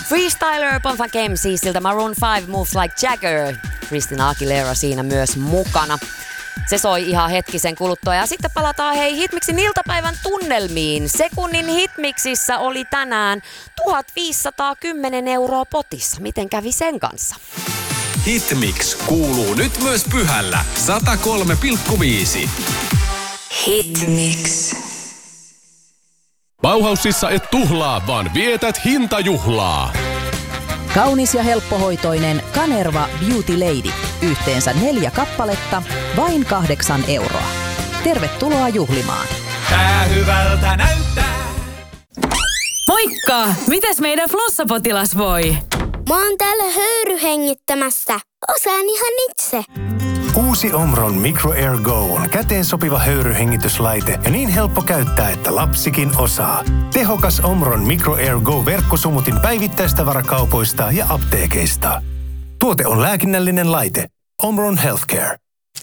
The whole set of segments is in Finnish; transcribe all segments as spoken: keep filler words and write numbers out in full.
Freestyler Bonfa Kemsi, siltä Maroon five Moves Like Jagger. Christina Aguilera siinä myös mukana. Se soi ihan hetkisen kuluttua. Ja sitten palataan hei Hitmixin iltapäivän tunnelmiin. Sekunnin Hitmixissä oli tänään tuhatviisisataakymmenen euroa potissa. Miten kävi sen kanssa? Hitmix kuuluu nyt myös Pyhällä sata kolme pilkku viisi. Hitmix. Bauhausissa et tuhlaa, vaan vietät hintajuhlaa. Kaunis ja helppohoitoinen Kanerva Beauty Lady. Yhteensä neljä kappaletta, vain kahdeksan euroa. Tervetuloa juhlimaan. Tää hyvältä näyttää. Moikka! Mites meidän flossapotilas voi? Mä oon täällä höyryhengittämässä. Osaan ihan itse. Uusi Omron Micro Air Go on käteen sopiva höyryhengityslaite ja niin helppo käyttää, että lapsikin osaa. Tehokas Omron Micro Air Go verkkosumutin päivittäistavarakaupoista ja apteekeista. Tuote on lääkinnällinen laite. Omron Healthcare.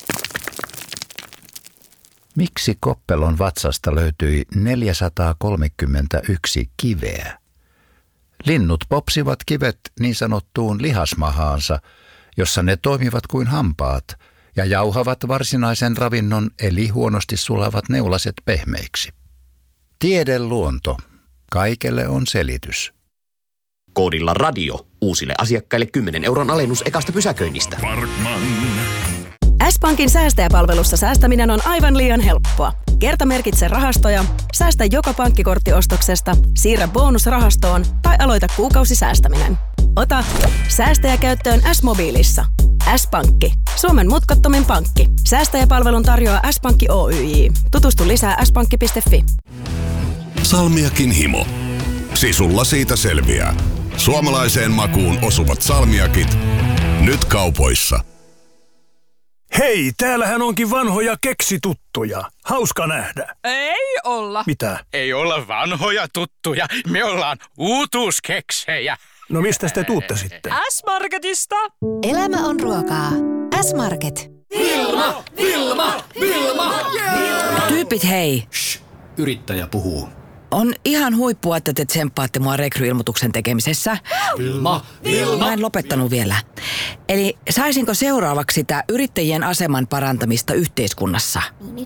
Miksi Koppelon vatsasta löytyi neljäsataakolmekymmentäyksi kiveä? Linnut popsivat kivet niin sanottuun lihasmahaansa, jossa ne toimivat kuin hampaat ja jauhavat varsinaisen ravinnon eli huonosti sulavat neulaset pehmeiksi. Tiedeluonto. Kaikelle on selitys. Koodilla radio uusille asiakkaille kymmenen euron alennus ekasta pysäköinnistä. Parkman. S-Pankin säästäjäpalvelussa säästäminen on aivan liian helppoa. Kertamerkitse rahastoja, säästä joka pankkikorttiostoksesta, siirrä bonusrahastoon tai aloita kuukausisäästäminen. Ota säästäjä käyttöön S-mobiilissa. S-Pankki. Suomen mutkattomin pankki. Säästäjäpalvelun tarjoaa S-Pankki Oyj. Tutustu lisää s pankki piste fi. Salmiakin himo. Sisulla siitä selviää. Suomalaiseen makuun osuvat salmiakit. Nyt kaupoissa. Hei, täällähän onkin vanhoja keksituttuja. Hauska nähdä. Ei olla. Mitä? Ei olla vanhoja tuttuja. Me ollaan uutuuskeksejä. No mistä te tuutte sitten? S-Marketista. Elämä on ruokaa. S-Market. Vilma! Vilma! Vilma! Yeah! Tyypit hei. Shh, yrittäjä puhuu. On ihan huippua, että te tsemppaatte mua rekryilmoituksen tekemisessä. Vilma! Vilma! Mä en lopettanut vielä. Eli saisinko seuraavaksi sitä yrittäjien aseman parantamista yhteiskunnassa?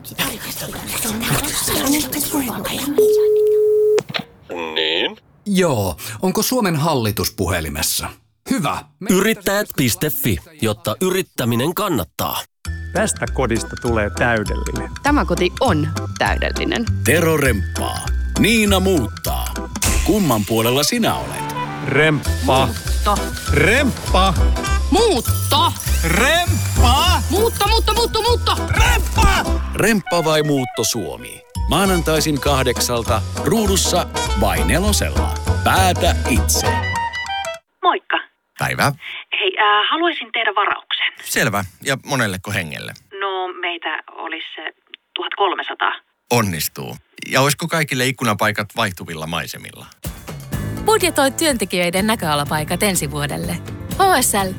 Niin? Joo. Onko Suomen hallitus puhelimessa? Hyvä. Yrittäjät piste fi, jotta yrittäminen kannattaa. Tästä kodista tulee täydellinen. Tämä koti on täydellinen. Tero remppaa. Niina muuttaa. Kumman puolella sinä olet? Remppa. Muutto. Remppa. Muutto. Remppa. Muutto, muutto, muutto, muutto. Remppa. Remppa vai muutto Suomi? Maanantaisin kahdeksalta ruudussa vai nelosella. Päätä itse. Moikka. Päivää. Hei, äh, haluaisin tehdä varauksen. Selvä. Ja monelleko hengelle? No, meitä olisi se tuhatkolmesataa. Onnistuu. Ja olisiko kaikille ikkunapaikat vaihtuvilla maisemilla? Budjetoi työntekijöiden näköalapaikat ensi vuodelle. H S L